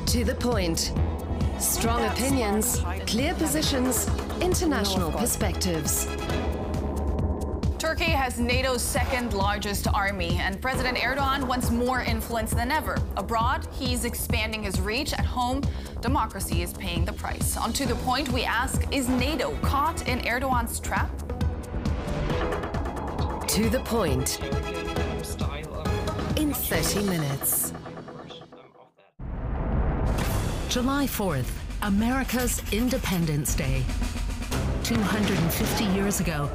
To the point. Strong opinions, clear positions, international perspectives. Turkey has NATO's second largest army, and President Erdogan wants more influence than ever. Abroad, he's expanding his reach. At home, democracy is paying the price. On To the Point, we ask, is NATO caught in Erdogan's trap? To the Point. In 30 minutes. July 4th, America's Independence Day. 250 years ago,